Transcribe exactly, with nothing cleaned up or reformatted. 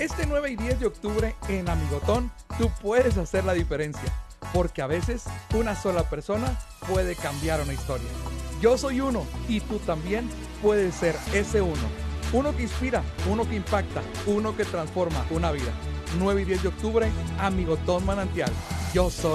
Este nueve y diez de octubre en Amigotón, tú puedes hacer la diferencia, porque a veces una sola persona puede cambiar una historia. Yo soy uno y tú también puedes ser ese uno. Uno que inspira, uno que impacta, uno que transforma una vida. nueve y diez de octubre, Amigotón Manantial. Yo soy